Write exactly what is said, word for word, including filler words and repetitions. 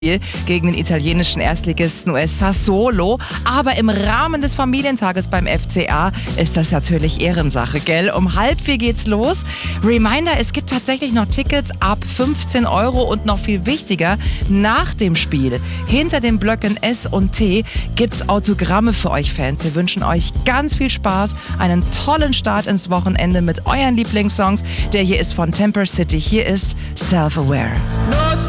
gegen den italienischen Erstligisten U S Sassuolo. Aber im Rahmen des Familientages beim F C A ist das natürlich Ehrensache, gell? Um halb vier geht's los. Reminder, es gibt tatsächlich noch Tickets ab fünfzehn Euro und noch viel wichtiger, nach dem Spiel, hinter den Blöcken S und T, gibt's Autogramme für euch Fans. Wir wünschen euch ganz viel Spaß, einen tollen Start ins Wochenende mit euren Lieblingssongs. Der hier ist von Temper City. Hier ist Self-Aware.